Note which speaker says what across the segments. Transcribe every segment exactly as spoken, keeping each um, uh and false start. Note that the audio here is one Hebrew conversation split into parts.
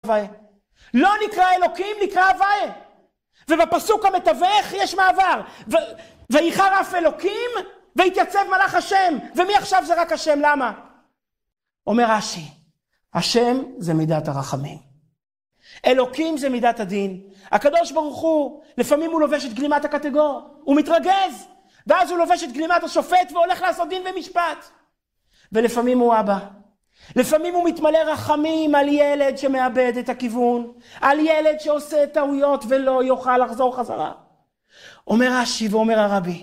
Speaker 1: הוויה. לא נקרא אלוקים, נקרא הוויה. ובפסוק המתווך יש מעבר. ו... ויחר אף אלוקים, והתייצב מלאך השם. ומי עכשיו זה רק השם? למה? אומר רש"י, השם זה מידת הרחמים. אלוקים זה מידת הדין. הקדוש ברוך הוא, לפעמים הוא לובש את גלימת הקטגור. הוא מתרגז. ואז הוא לובש את גלימת השופט והולך לעשות דין ומשפט. ולפעמים הוא אבא. לפעמים הוא מתמלא רחמים על ילד שמאבד את הכיוון, על ילד שעושה טעויות ולא יוכל לחזור חזרה. אומר רש"י ואומר הרבי,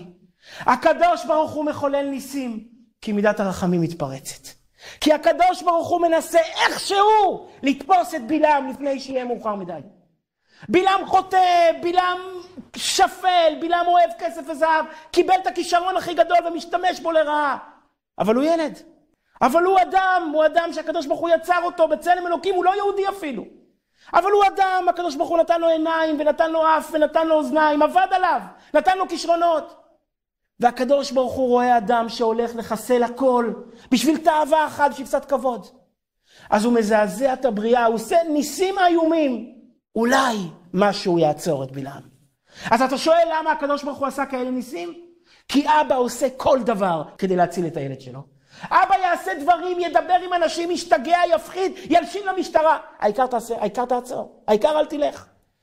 Speaker 1: הקדוש ברוך הוא מחולל ניסים, כי מידת הרחמים מתפרצת. כי הקדוש ברוך הוא מנסה איכשהו לתפוס את בלעם לפני שיהיה מאוחר מדי. בלעם חוטא, בלעם שפל, בלעם אוהב כסף וזהב, קיבל את הכישרון הכי גדול ומשתמש בו לרעה. אבל הוא ילד. אבל הוא אדם, הוא אדם שהקדוש ברוך הוא יצר אותו בצלם אלוקים, הוא לא יהודי אפילו. אבל הוא אדם, הקדוש ברוך הוא נתן לו עיניים ונתן לו אף ונתן לו אוזניים, עבד עליו, נתן לו כישרונות. והקדוש ברוך הוא רואה אדם שהולך לחסל הכל, בשביל תאווה אחת, בשביל קצת כבוד. אז הוא מזעזע את הבריאה, הוא עושה ניסים איומים. אולי משהו יעצור את בלעם. אז אתה שואל למה הקדוש ברוך הוא עשה כאלה ניסים? כי אבא עושה כל דבר כדי להציל את הילד שלו. אבא יעשה דברים, ידבר עם אנשים, ישתגע, יפחיד, ילשין למשטרה. העיקר תעשה, העיקר תעצור, העיקר אל תלך.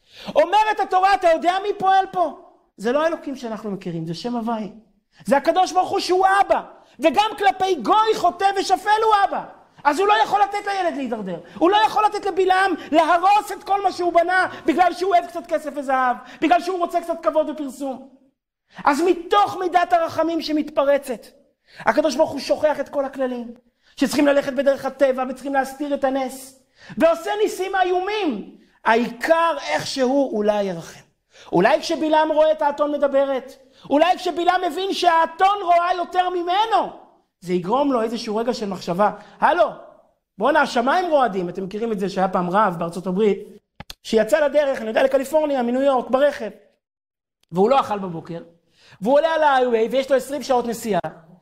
Speaker 1: אומרת התורה, אתה יודע מי פועל פה? זה לא אלוקים שאנחנו מכירים, זה שם הוואי. זה הקדוש ברוך הוא שהוא אבא. וגם כלפי גוי חוטא ושפל הוא אבא. אז הוא לא יכול לתת לילד להידרדר. הוא לא יכול לתת לבלעם להרוס את כל מה שהוא בנה, בגלל שהוא אוהב קצת כסף וזהב, בגלל שהוא רוצה קצת כבוד ופרסום. אז מתוך מידת הרחמים שמתפרצת, הקדוש ברוך הוא שוכח את כל הכללים, שצריכים ללכת בדרך הטבע וצריכים להסתיר את הנס, ועושה ניסים איומים. העיקר איכשהו אולי ירחם. אולי כשבלעם רואה את האתון מדברת, אולי כשבלעם מבין שהאתון רואה יותר ממנו, זה יגרום לו איזשהו רגע של מחשבה. הלו, בואו, השמיים רועדים. אתם מכירים את זה שהיה פעם רב בארצות הברית, שיצא לדרך, אני יודע, לקליפורניה, מניו יורק, ברכב, והוא לא אכל בבוקר, והוא עולה על ההיווי ויש לו עשרים שעות נסיעה,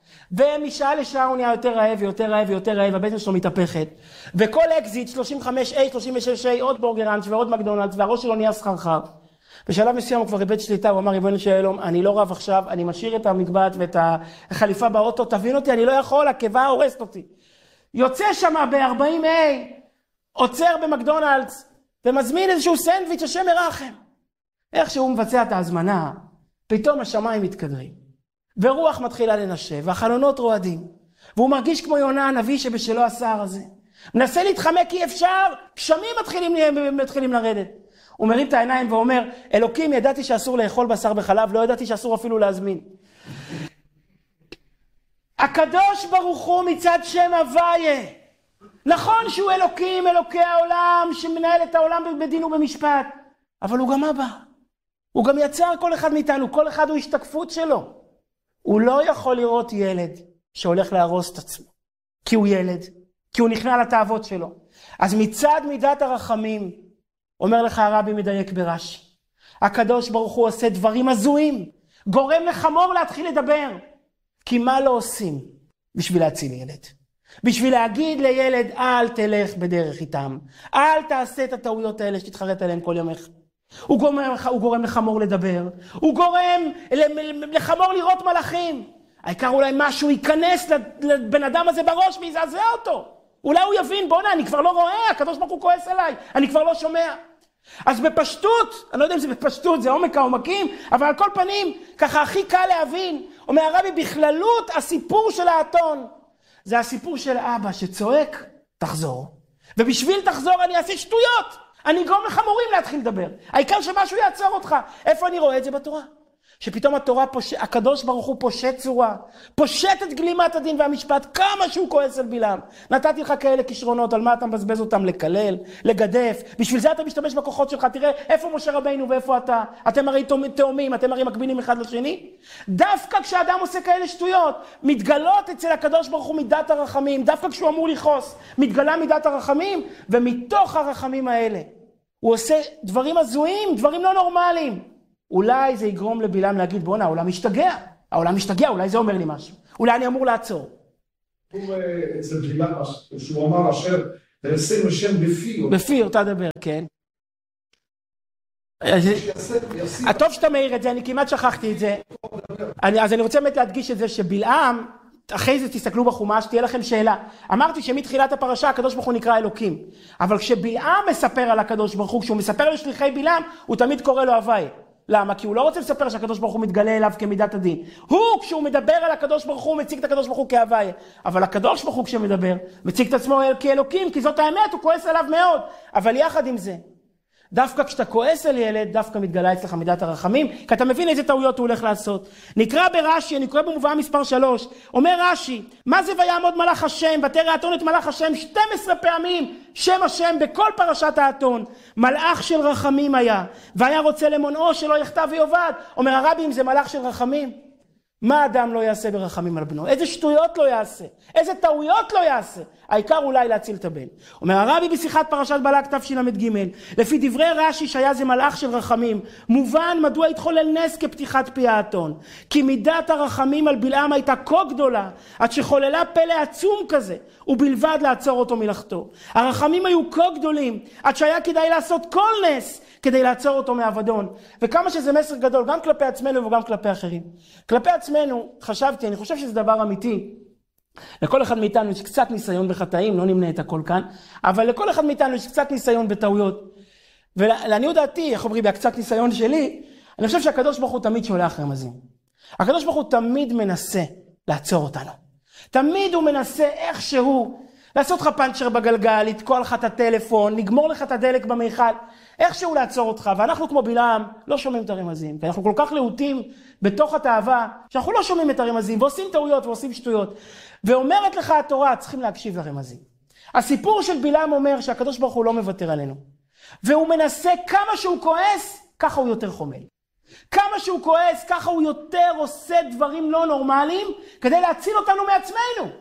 Speaker 1: ומשעה לשעה הוא נהיה יותר רעב ויותר רעב ויותר רעב, הבטן שלו מתהפכת, וכל אקזיט, שלושים וחמש איי, שלושים ושש איי, עוד בורגראנץ' ועוד מקדונלדס, והראש שלו נהיה סחרחר. בשלב מסוים הוא כבר איבד שליטה, הוא אמר, ריבונו של עולם, אני לא רב עכשיו, אני משאיר את המגבעת ואת החליפה באוטו, תבין אותי, אני לא יכול, הקיבה הורסת אותי. יוצא שם ב-ארבעים איי, עוצר במקדונלדס, ומזמין איזשהו סנדוויץ' השם ירחם. איך שהוא מבצע את ההזמנה, פתאום השמיים מתקדרים, ורוח מתחילה לנשב, והחלונות רועדים, והוא מרגיש כמו יונה הנביא שבשלו הסער הזה. מנסה להתחמק כי אפשר, גשמים מתחילים, מתחילים לרדת. הוא מרים את העיניים ואומר, אלוקים, ידעתי שאסור לאכול בשר בחלב, לא ידעתי שאסור אפילו להזמין. הקדוש ברוך הוא מצד שם הוויה. נכון שהוא אלוקים, אלוקי העולם, שמנהל את העולם בדין ובמשפט, אבל הוא גם אבא. הוא גם יצר כל אחד מאיתנו, כל אחד הוא השתקפות שלו. הוא לא יכול לראות ילד שהולך להרוס את עצמו, כי הוא ילד, כי הוא נכנע לתאוות שלו. אז מצד מידת הרחמים, אומר לך הרבי מדייק ברש"י, הקדוש ברוך הוא עושה דברים הזויים, גורם לחמור להתחיל לדבר. כי מה לא עושים בשביל להציל ילד? בשביל להגיד לילד, אל תלך בדרך איתם, אל תעשה את הטעויות האלה שתתחרט עליהן כל יומך. הוא גורם, הוא גורם לחמור לדבר, הוא גורם לחמור לראות מלאכים. העיקר אולי משהו ייכנס לבן אדם הזה בראש ויזעזע אותו. אולי הוא יבין, בונה, אני כבר לא רואה, הקדוש ברוך הוא כועס עליי, אני כבר לא שומע. אז בפשטות, אני לא יודע אם זה בפשטות, זה עומק העומקים, אבל על כל פנים, ככה הכי קל להבין, אומר הרבי, בכללות הסיפור של האתון, זה הסיפור של אבא שצועק, תחזור. ובשביל תחזור אני אעשה שטויות, אני אגרום לחמורים להתחיל לדבר. העיקר שמשהו יעצור אותך. איפה אני רואה את זה בתורה? שפתאום התורה, פוש... הקדוש ברוך הוא פושט צורה, פושט את גלימת הדין והמשפט, כמה שהוא כועס על בלעם. נתתי לך כאלה כישרונות, על מה אתה מבזבז אותם? לקלל, לגדף. בשביל זה אתה משתמש בכוחות שלך. תראה איפה משה רבינו ואיפה אתה. אתם הרי תאומים, אתם הרי מקבילים אחד לשני. דווקא כשאדם עושה כאלה שטויות, מתגלות אצל הקדוש ברוך הוא מידת הרחמים. דווקא כשהוא אמור לכעוס, מתגלה מידת הרחמים, ומתוך הרחמים האלה הוא עושה דברים הזויים, דברים לא נורמליים. אולי זה יגרום לבלעם להגיד, בוא'נה, העולם משתגע. העולם משתגע, אולי זה אומר לי משהו. אולי אני אמור לעצור.
Speaker 2: הוא אצל בלעם, שהוא אמר אשר וישם השם בפי.
Speaker 1: בפי אותה דבר, כן. הטוב שאתה מעיר את זה, אני כמעט שכחתי את זה. אז אני רוצה באמת להדגיש את זה שבלעם, אחרי זה תסתכלו בחומש, תהיה לכם שאלה. אמרתי שמתחילת הפרשה הקדוש ברוך הוא נקרא אלוקים. אבל כשבלעם מספר על הקדוש ברוך הוא, כשהוא מספר לשליחי בלעם, הוא תמיד קורא לו הוואי. למה? כי הוא לא רוצה לספר שהקדוש ברוך הוא מתגלה אליו כמידת הדין. הוא, כשהוא מדבר על הקדוש ברוך הוא, מציג את הקדוש ברוך הוא כהוואי. אבל הקדוש ברוך הוא כשמדבר, מציג את עצמו כאלוקים, כי זאת האמת, הוא כועס עליו מאוד. אבל יחד עם זה, דווקא כשאתה כועס על ילד, דווקא מתגלה אצלך מידת הרחמים, כי אתה מבין איזה טעויות הוא הולך לעשות. נקרא ברש"י, נקרא במובאה מספר שלוש, אומר רש"י, מה זה ויעמוד מלאך השם, ותרא האתון את מלאך השם, שתים עשרה פעמים שם השם בכל פרשת האתון, מלאך של רחמים היה, והיה רוצה למונעו שלא יחטא ויאבד. אומר הרבי, אם זה מלאך של רחמים, מה אדם לא יעשה ברחמים על בנו? איזה שטויות לא יעשה? איזה טעויות לא יעשה? העיקר אולי להציל את הבן. אומר הרבי בשיחת פרשת בלק תשל"ג, לפי דברי רש"י שהיה זה מלאך של רחמים, מובן מדוע התחולל נס כפתיחת פי האתון. כי מידת הרחמים על בלעם הייתה כה גדולה, עד שחוללה פלא עצום כזה, ובלבד לעצור אותו מלאכתו. הרחמים היו כה גדולים, עד שהיה כדאי לעשות כל נס, כדי לעצור אותו מאבדון. וכמה שזה מסר גדול, גם כלפי עצמנו וגם כלפי אחרים. כלפי עצמנו, חשבתי, אני חושב שזה דבר אמיתי. לכל אחד מאיתנו יש קצת ניסיון בחטאים, לא נמנה את הכל כאן, אבל לכל אחד מאיתנו יש קצת ניסיון בטעויות. ולעניות דעתי, איך אומרים, בהקצת ניסיון שלי, אני חושב שהקדוש ברוך הוא תמיד שולח רמזים. הקדוש ברוך הוא תמיד מנסה לעצור אותנו. תמיד הוא מנסה איכשהו לעשות לך פנצ'ר בגלגל, לתקוע לך את הטלפון, לגמור לך את הדלק במיכל, איכשהו לעצור אותך. ואנחנו כמו בלעם לא שומעים את הרמזים, כי אנחנו כל כך להוטים בתוך התאווה, שאנחנו לא שומעים את הרמזים, ועושים טעויות ועושים שטויות. ואומרת לך התורה, צריכים להקשיב לרמזים. הסיפור של בלעם אומר שהקדוש ברוך הוא לא מוותר עלינו. והוא מנסה, כמה שהוא כועס, ככה הוא יותר חומל. כמה שהוא כועס, ככה הוא יותר עושה דברים לא נורמליים, כדי להציל אותנו מעצמנו.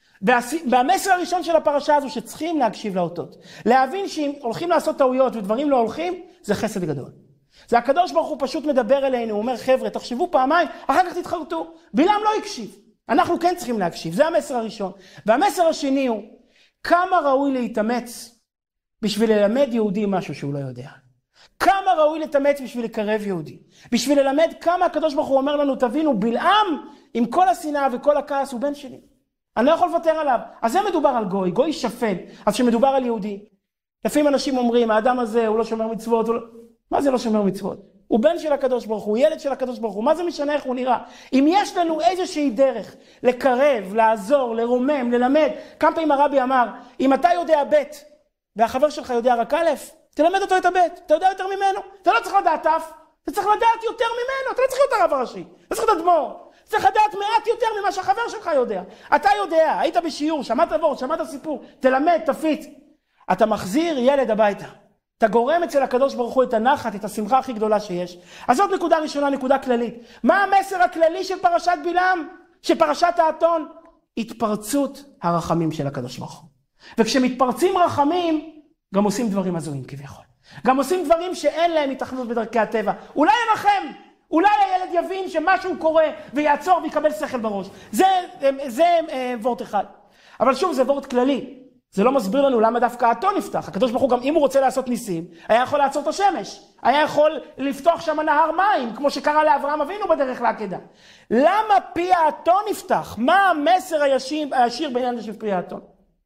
Speaker 1: והמסר הראשון של הפרשה הזו שצריכים להקשיב לאותות. להבין שאם הולכים לעשות טעויות ודברים לא הולכים, זה חסד גדול. זה הקדוש ברוך הוא פשוט מדבר אלינו, הוא אומר חבר'ה, תחשבו פעמיים, אחר כך תתחרטו. בלעם לא הקשיב. אנחנו כן צריכים להקשיב, זה המסר הראשון. והמסר השני הוא, כמה ראוי להתאמץ בשביל ללמד יהודי משהו שהוא לא יודע. כמה ראוי להתאמץ בשביל לקרב יהודי. בשביל ללמד כמה הקדוש ברוך הוא אומר לנו, תבינו, בלעם עם כל השנאה וכל הכעס הוא בן שלי. אני לא יכול לוותר עליו. אז זה מדובר על גוי, גוי שפל. אז שמדובר על יהודי. לפעמים אנשים אומרים, האדם הזה הוא לא שומר מצוות. לא... מה זה לא שומר מצוות? הוא בן של הקדוש ברוך הוא, ילד של הקדוש ברוך הוא. מה זה משנה איך הוא נראה? אם יש לנו איזושהי דרך לקרב, לעזור, לרומם, ללמד. כמה פעמים הרבי אמר, אם אתה יודע ב' והחבר שלך יודע רק א', תלמד אותו את הב', אתה יודע יותר ממנו. אתה לא צריך לדעת א', אתה צריך לדעת יותר ממנו. אתה לא צריך להיות הרב הראשי, אתה צריך לדעת דמור. צריך לדעת מעט יותר ממה שהחבר שלך יודע. אתה יודע, היית בשיעור, שמעת וורט, שמעת סיפור, תלמד, תפיץ. אתה מחזיר ילד הביתה. אתה גורם אצל הקדוש ברוך הוא את הנחת, את השמחה הכי גדולה שיש. אז זאת נקודה ראשונה, נקודה כללית. מה המסר הכללי של פרשת בלעם? של פרשת האתון? התפרצות הרחמים של הקדוש ברוך הוא. וכשמתפרצים רחמים, גם עושים דברים הזויים כביכול. גם עושים דברים שאין להם התכנות בדרכי הטבע. אולי ינחם. אולי הילד יבין שמשהו קורה ויעצור ויקבל שכל בראש. זה, זה, זה אה, וורט אחד. אבל שוב, זה וורט כללי. זה לא מסביר לנו למה דווקא האתון נפתח. הקדוש ברוך הוא גם אם הוא רוצה לעשות ניסים, היה יכול לעצור את השמש. היה יכול לפתוח שם נהר מים, כמו שקרה לאברהם אבינו בדרך לעקדה. למה פי האתון נפתח? מה המסר הישיר, הישיר בעניין של פי האתון?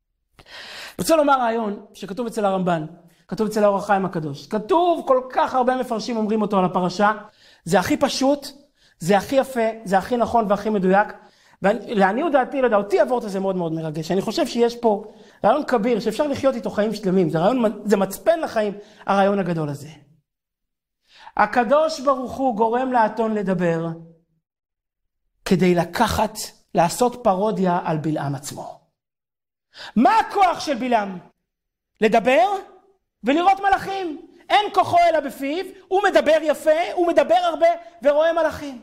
Speaker 1: רוצה לומר רעיון שכתוב אצל הרמב"ן, כתוב אצל האור החיים הקדוש. כתוב, כל כך הרבה מפרשים אומרים אותו על הפרשה, זה הכי פשוט, זה הכי יפה, זה הכי נכון והכי מדויק. ולעניות דעתי, לא יודע, אותי הוורט הזה מאוד מאוד מרגש. אני חושב שיש פה רעיון כביר, שאפשר לחיות איתו חיים שלמים. זה רעיון, זה מצפן לחיים, הרעיון הגדול הזה. הקדוש ברוך הוא גורם לאתון לדבר, כדי לקחת, לעשות פרודיה על בלעם עצמו. מה הכוח של בלעם? לדבר ולראות מלאכים. אין כוחו אלא בפיו, הוא מדבר יפה, הוא מדבר הרבה ורואה מלאכים.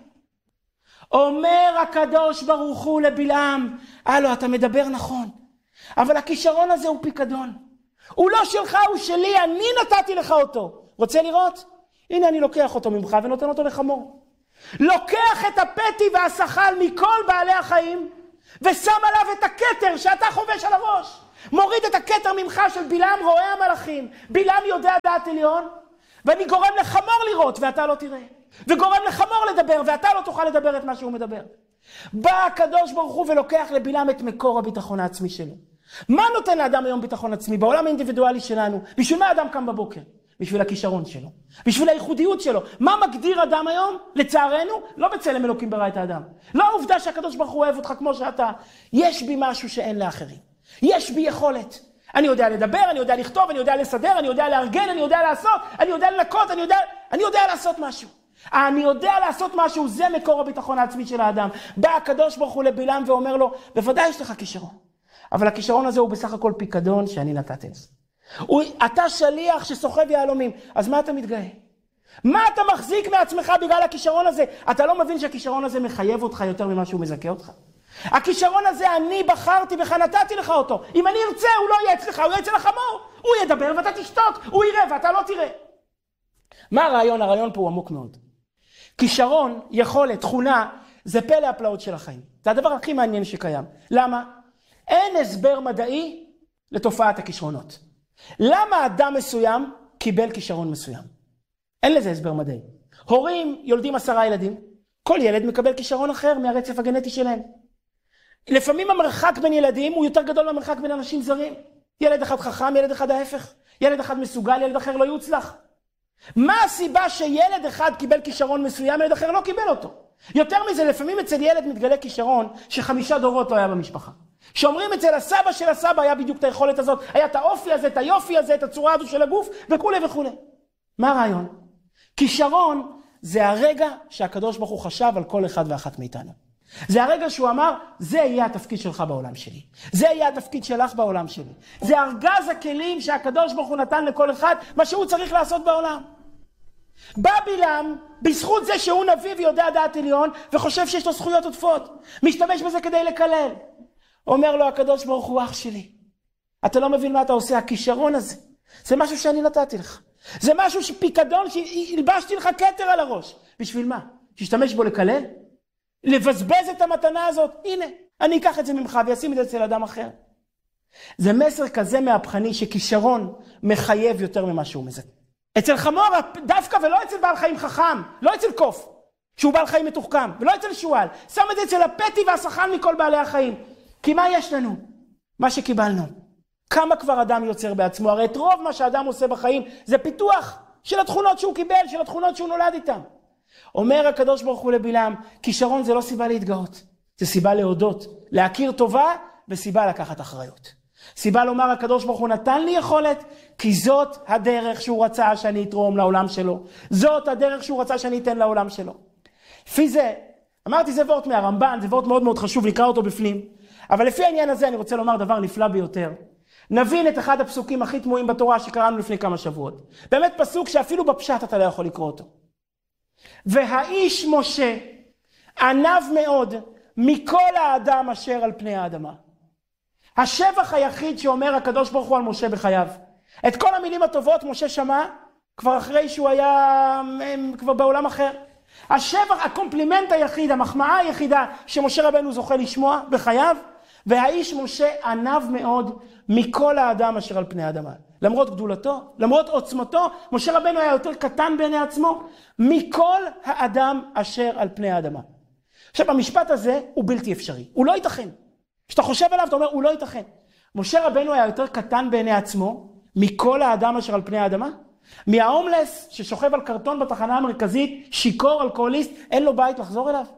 Speaker 1: אומר הקדוש ברוך הוא לבלעם, הלו, אתה מדבר נכון, אבל הכישרון הזה הוא פיקדון. הוא לא שלך, הוא שלי, אני נתתי לך אותו. רוצה לראות? הנה אני לוקח אותו ממך ונותן אותו לחמור. לוקח את הפתי והשחל מכל בעלי החיים, ושם עליו את הכתר שאתה חובש על הראש. מוריד את הכתר ממך של בלעם רואה המלאכים. בלעם יודע דעת עליון, ואני גורם לחמור לראות ואתה לא תראה. וגורם לחמור לדבר ואתה לא תוכל לדבר את מה שהוא מדבר. בא הקדוש ברוך הוא ולוקח לבלעם את מקור הביטחון העצמי שלו. מה נותן לאדם היום ביטחון עצמי? בעולם האינדיבידואלי שלנו, בשביל מה אדם קם בבוקר? בשביל הכישרון שלו, בשביל הייחודיות שלו. מה מגדיר אדם היום? לצערנו, לא בצלם אלוקים ברא את האדם. לא העובדה שהקדוש ברוך הוא אוהב אותך כמו שאתה. יש בי משהו שאין לאחרים. יש בי יכולת. אני יודע לדבר, אני יודע לכתוב, אני יודע לסדר, אני יודע לארגן, אני יודע לעשות, אני יודע לנקות, אני יודע, אני יודע לעשות משהו. אני יודע לעשות משהו, זה מקור הביטחון העצמי של האדם. בא הקדוש ברוך הוא לבלעם ואומר לו, בוודאי יש לך כישרון. אבל הכישרון הזה הוא בסך הכל פיקדון שאני נתתי לזה. הוא, אתה שליח שסוחב יהלומים, אז מה אתה מתגאה? מה אתה מחזיק מעצמך בגלל הכישרון הזה? אתה לא מבין שהכישרון הזה מחייב אותך יותר ממה שהוא מזכה אותך? הכישרון הזה אני בחרתי בך, נתתי לך אותו. אם אני ארצה הוא לא יהיה אצלך, הוא יהיה אצל החמור. הוא ידבר ואתה תשתוק, הוא יראה ואתה לא תראה. מה הרעיון? הרעיון פה הוא עמוק מאוד. כישרון, יכולת, תכונה, זה פלא הפלאות של החיים. זה הדבר הכי מעניין שקיים. למה? אין הסבר מדעי לתופעת הכישרונות. למה אדם מסוים קיבל כישרון מסוים? אין לזה הסבר מדעי. הורים יולדים עשרה ילדים, כל ילד מקבל כישרון אחר מהרצף הגנטי שלהם. לפעמים המרחק בין ילדים הוא יותר גדול מהמרחק בין אנשים זרים. ילד אחד חכם, ילד אחד ההפך. ילד אחד מסוגל, ילד אחר לא יוצלח. מה הסיבה שילד אחד קיבל כישרון מסוים, ילד אחר לא קיבל אותו? יותר מזה, לפעמים אצל ילד מתגלה כישרון שחמישה דורות לא היה במשפחה. שאומרים אצל הסבא של הסבא היה בדיוק את היכולת הזאת, היה את האופי הזה, את היופי הזה, את הצורה הזו של הגוף, וכו' וכו'. מה הרעיון? כישרון זה הרגע שהקדוש ברוך הוא חשב על כל אחד ואחת מאיתנו. זה הרגע שהוא אמר, זה יהיה התפקיד שלך בעולם שלי. זה יהיה התפקיד שלך בעולם שלי. זה ארגז הכלים שהקדוש ברוך הוא נתן לכל אחד, מה שהוא צריך לעשות בעולם. בא בלעם, בזכות זה שהוא נביא ויודע דעת עליון, וחושב שיש לו זכויות עודפות. משתמש בזה כדי לקלל. אומר לו הקדוש ברוך הוא, אח שלי, אתה לא מבין מה אתה עושה, הכישרון הזה. זה משהו שאני נתתי לך. זה משהו שפיקדון, שהלבשתי לך כתר על הראש. בשביל מה? תשתמש בו לקלל? לבזבז את המתנה הזאת? הנה, אני אקח את זה ממך וישים את זה אצל אדם אחר. זה מסר כזה מהפכני שכישרון מחייב יותר ממה שהוא מזה. אצל חמור דווקא ולא אצל בעל חיים חכם, לא אצל קוף, שהוא בעל חיים מתוחכם, ולא אצל שואל. שם את זה אצל הפטי והשחן מכל בעלי החיים. כי מה יש לנו? מה שקיבלנו. כמה כבר אדם יוצר בעצמו? הרי את רוב מה שאדם עושה בחיים זה פיתוח של התכונות שהוא קיבל, של התכונות שהוא נולד איתן. אומר הקדוש ברוך הוא לבלעם, כישרון זה לא סיבה להתגאות, זה סיבה להודות, להכיר טובה וסיבה לקחת אחריות. סיבה לומר הקדוש ברוך הוא נתן לי יכולת, כי זאת הדרך שהוא רצה שאני אתרום לעולם שלו. זאת הדרך שהוא רצה שאני אתן לעולם שלו. לפי זה, אמרתי זה וורט מהרמב"ן, זה וורט מאוד מאוד חשוב, נקרא אותו בפנים. אבל לפי העניין הזה אני רוצה לומר דבר נפלא ביותר. נבין את אחד הפסוקים הכי תמוהים בתורה שקראנו לפני כמה שבועות. באמת פסוק שאפילו בפשט אתה לא יכול לקרוא אותו. והאיש משה ענב מאוד מכל האדם אשר על פני האדמה. השבח היחיד שאומר הקדוש ברוך הוא על משה בחייו. את כל המילים הטובות משה שמע כבר אחרי שהוא היה כבר בעולם אחר. השבח, הקומפלימנט היחיד, המחמאה היחידה שמשה רבנו זוכה לשמוע בחייו, והאיש משה ענב מאוד מכל האדם אשר על פני האדמה. למרות גדולתו, למרות עוצמתו, משה רבנו היה יותר קטן בעיני עצמו מכל האדם אשר על פני האדמה. עכשיו המשפט הזה הוא בלתי אפשרי, הוא לא ייתכן. כשאתה חושב עליו אתה אומר הוא לא ייתכן. משה רבנו היה יותר קטן בעיני עצמו מכל האדם אשר על פני האדמה? מההומלס ששוכב על קרטון בתחנה המרכזית, שיקור, אלכוהוליסט, אין לו בית לחזור אליו?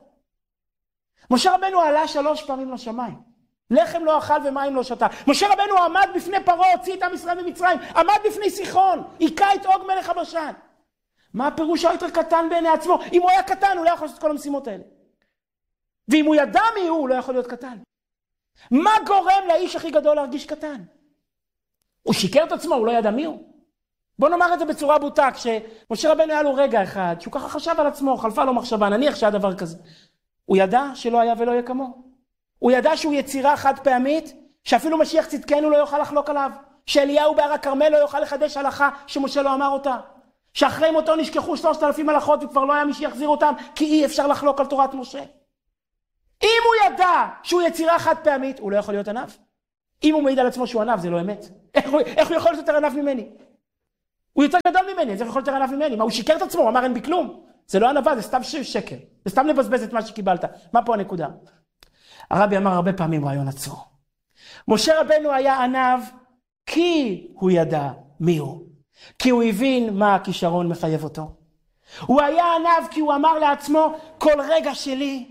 Speaker 1: משה רבנו עלה שלוש פעמים לשמיים. לחם לא אכל ומים לא שתה. משה רבנו עמד בפני פרעה, הוציא את עם ישראל ממצרים, עמד בפני סיחון, היכה את עוג מלך הבשן. מה הפירוש היה יותר קטן בעיני עצמו? אם הוא היה קטן הוא לא יכול לעשות את כל המשימות האלה. ואם הוא ידע מי הוא, הוא לא יכול להיות קטן. מה גורם לאיש הכי גדול להרגיש קטן? הוא שיקר את עצמו, הוא לא ידע מי הוא. בוא נאמר את זה בצורה בוטה, כשמשה רבנו היה לו רגע אחד, שהוא ככה חשב על עצמו, חלפה לו מחשבה, נניח שהיה דבר כזה. הוא ידע שלא היה ולא יהיה כמוהו. הוא ידע שהוא יצירה חד פעמית, שאפילו משיח צדקנו לא יוכל לחלוק עליו. שאליהו בהר הכרמל לא יוכל לחדש הלכה שמשה לא אמר אותה. שאחרי מותו נשכחו שלושת אלפים הלכות וכבר לא היה מי שיחזיר אותם, כי אי אפשר לחלוק על תורת משה. אם הוא ידע שהוא יצירה חד פעמית, הוא לא יכול להיות ענב. אם הוא מעיד על עצמו שהוא ענב, זה לא אמת. איך הוא, איך הוא יכול להיות יותר ענב ממני? הוא יותר גדול ממני, זה יכול להיות יותר ענב ממני. מה, הוא שיקר את עצמו, הוא אמר אין בי כלום. זה לא ענבה, זה סתם שקר. זה סתם לבזבז את מה שקיבלת. מה פה הנקודה? הרבי אמר הרבה פעמים רעיון עצור. משה רבנו היה ענב כי הוא ידע מי הוא. כי הוא הבין מה הכישרון מחייב אותו. הוא היה ענב כי הוא אמר לעצמו כל רגע שלי.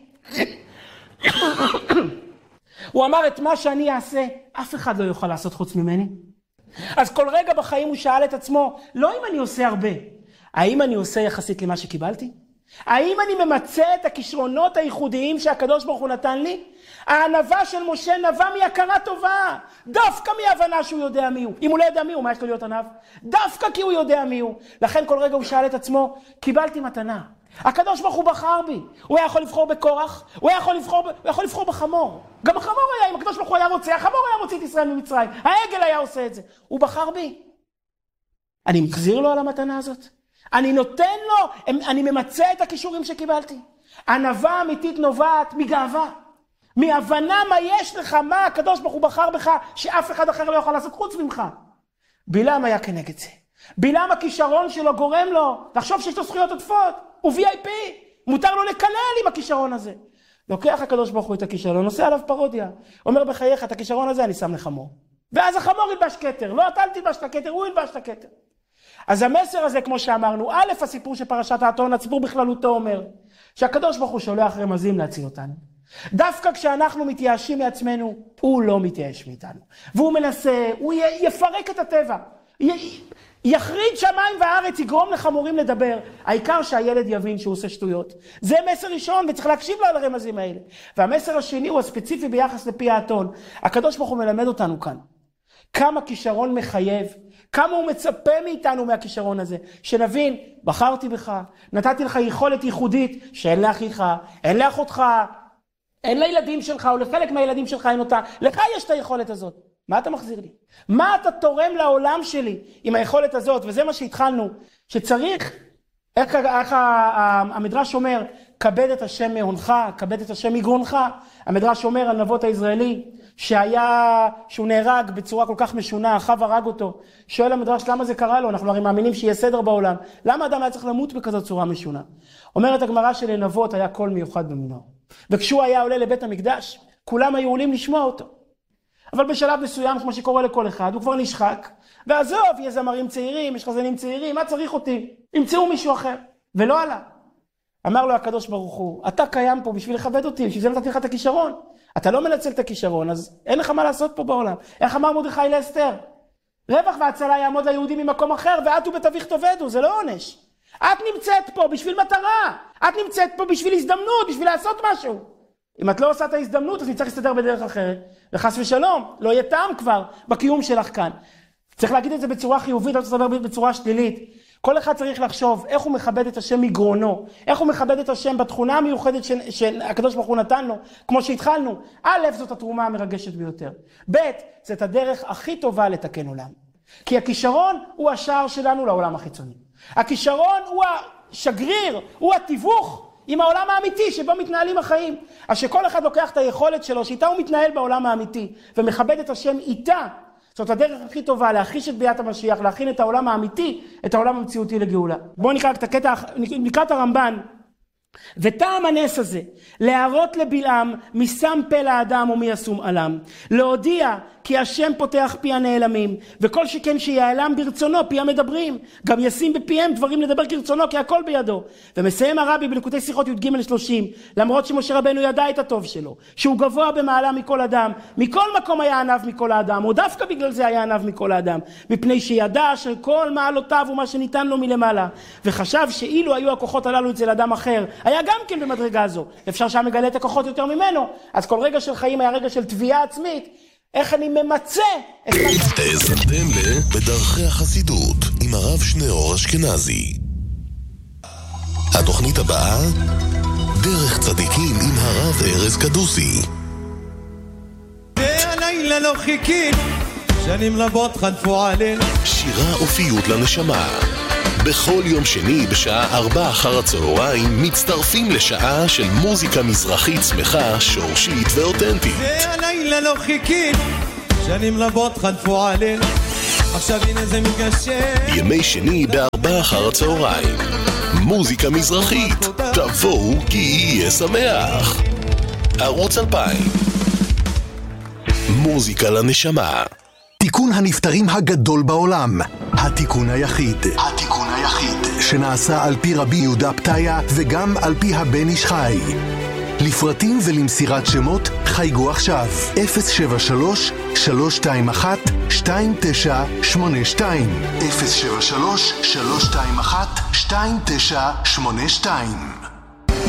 Speaker 1: הוא אמר את מה שאני אעשה, אף אחד לא יוכל לעשות חוץ ממני. אז כל רגע בחיים הוא שאל את עצמו, לא אם אני עושה הרבה, האם אני עושה יחסית למה שקיבלתי? האם אני ממצא את הכישרונות הייחודיים שהקדוש ברוך הוא נתן לי? הענבה של משה נבע מהכרה טובה, דווקא מהבנה שהוא יודע מי הוא. אם הוא לא יודע מי הוא, מה יש לו להיות ענב? דווקא כי הוא יודע מי הוא. לכן כל רגע הוא שאל את עצמו, קיבלתי מתנה. הקדוש ברוך הוא בחר בי. הוא היה יכול לבחור בקורח, הוא היה יכול לבחור, הוא היה יכול לבחור בחמור. גם החמור היה, אם הקדוש ברוך הוא היה רוצה, החמור היה מוציא את ישראל ממצרים. העגל היה עושה את זה. הוא בחר בי. אני מחזיר לו על המתנה הזאת. אני נותן לו, אני ממצא את הכישורים שקיבלתי. ענווה אמיתית נובעת מגאווה. מהבנה מה יש לך, מה הקדוש ברוך הוא בחר בך, שאף אחד אחר לא יכול לעשות חוץ ממך. בלעם היה כנגד זה. בלעם הכישרון שלו גורם לו, לחשוב שיש לו זכויות עודפות. הוא וי איי פי, מותר לו לקלל עם הכישרון הזה. לוקח הקדוש ברוך הוא את הכישרון, עושה עליו פרודיה. אומר בחייך, את הכישרון הזה אני שם לחמור. ואז החמור ילבש כתר. לא, אתה אל תלבש את הכתר, הוא ילבש את הכתר. אז המסר הזה, כמו שאמרנו, א', הסיפור של פרשת האתון, הציבור בכללותו אומר, שהקדוש ברוך הוא שולח רמזים להציל אותנו. דווקא כשאנחנו מתייאשים מעצמנו, הוא לא מתייאש מאיתנו. והוא מנסה, הוא יפרק את הטבע. יחריד שמיים והארץ, יגרום לחמורים לדבר. העיקר שהילד יבין שהוא עושה שטויות. זה מסר ראשון, וצריך להקשיב לו על הרמזים האלה. והמסר השני הוא הספציפי ביחס לפי האתון. הקדוש ברוך הוא מלמד אותנו כאן. כמה כישרון מחייב, כמה הוא מצפה מאיתנו מהכישרון הזה. שנבין, בחרתי בך, נתתי לך יכולת ייחודית, שאין לאחיך, אין לאחותך, אין לילדים שלך, או לחלק מהילדים שלך אין אותה. לך יש את היכולת הזאת. מה אתה מחזיר לי? מה אתה תורם לעולם שלי עם היכולת הזאת? וזה מה שהתחלנו, שצריך, איך, איך המדרש אומר, כבד את השם מהונך, כבד את השם מגרונך. המדרש אומר על נבות הישראלי, שהיה, שהוא נהרג בצורה כל כך משונה, אחיו הרג אותו. שואל המדרש, למה זה קרה לו? אנחנו הרי מאמינים שיהיה סדר בעולם. למה אדם היה צריך למות בכזאת צורה משונה? אומרת הגמרא שלנבות היה קול מיוחד במינו. וכשהוא היה עולה לבית המקדש, כולם היו עולים לשמוע אותו. אבל בשלב מסוים, כמו שקורה לכל אחד, הוא כבר נשחק. ועזוב, יש זמרים צעירים, יש חזנים צעירים, מה צריך אותי? ימצאו מישהו אחר. ולא עלה. אמר לו הקדוש ברוך הוא, אתה קיים פה בשביל לכבד אותי, בשביל זה נתתי לך את הכישרון. אתה לא מנצל את הכישרון, אז אין לך מה לעשות פה בעולם. איך אמר מרדכי לאסתר? רווח והצלה יעמוד ליהודים ממקום אחר, ואת ובתווך תאבדו, זה לא עונש. את נמצאת פה בשביל מטרה. את נמצאת פה בשביל הזדמנות, בשביל לעשות משהו. אם את לא עושה את ההזדמנות, אז נצטרך להסתדר בדרך אחרת. וחס ושלום, לא יהיה טעם כבר בקיום שלך כאן. צריך להגיד את זה בצורה חיובית, לא צריך לדבר בצורה שלילית. כל אחד צריך לחשוב איך הוא מכבד את השם מגרונו, איך הוא מכבד את השם בתכונה המיוחדת שהקדוש ברוך הוא נתן לו, כמו שהתחלנו. א', זאת התרומה המרגשת ביותר. ב', זאת הדרך הכי טובה לתקן עולם. כי הכישרון הוא השער שלנו לעולם החיצוני. הכישרון הוא השגריר, הוא התיווך עם העולם האמיתי שבו מתנהלים החיים. אז שכל אחד לוקח את היכולת שלו, שאיתה הוא מתנהל בעולם האמיתי, ומכבד את השם איתה, זאת הדרך הכי טובה להחיש את ביאת המשיח, להכין את העולם האמיתי, את העולם המציאותי לגאולה. בואו נקרא את הקטע, נקרא את הרמב"ן. וטעם הנס הזה, להראות לבלעם מי שם פה לאדם ומי ישום עלם. להודיע כי השם פותח פי הנעלמים, וכל שכן שיעלם ברצונו פי המדברים. גם ישים בפיהם דברים לדבר כרצונו, כי הכל בידו. ומסיים הרבי בליקוטי שיחות י"ג שלושים, למרות שמשה רבנו ידע את הטוב שלו, שהוא גבוה במעלה מכל אדם, מכל מקום היה ענב מכל האדם, או דווקא בגלל זה היה ענב מכל האדם, מפני שידע שכל מעלותיו הוא מה שניתן לו מלמעלה, וחשב שאילו היו הכוחות הללו אצל אדם אחר, היה גם כן במדרגה הזו. אפשר שם מגלה את הכוחות יותר ממנו. אז כל רגע של חיים היה רגע של תביעה עצמית. איך אני ממצא את מה...
Speaker 2: האזנתם ל בדרכי החסידות עם הרב שניאור אשכנזי. התוכנית הבאה, דרך צדיקים עם הרב ארז קדוסי.
Speaker 3: והלילה לא חיכינו, שנים רבות חלפו עלינו.
Speaker 2: שירה אופיות לנשמה. בכל יום שני בשעה ארבע אחר הצהריים מצטרפים לשעה של מוזיקה מזרחית שמחה, שורשית ואותנטית.
Speaker 3: והלילה לא חיכינו, שנים רבות חלפו עלינו, עכשיו הנה זה מתגשם.
Speaker 2: ימי שני בארבע אחר הצהריים, מוזיקה מזרחית, תבואו כי יהיה שמח. ערוץ אלפיים, מוזיקה לנשמה.
Speaker 4: תיקון הנפטרים הגדול בעולם, התיקון היחיד, התיקון היחיד שנעשה על פי רבי יהודה פתיה וגם על פי הבן איש חי. לפרטים ולמסירת שמות חייגו עכשיו אפס שבע שלוש שלוש שתיים אחת שתיים תשע שמונה שתיים אפס שבע שלוש שלוש שתיים אחת שתיים תשע שמונה שתיים.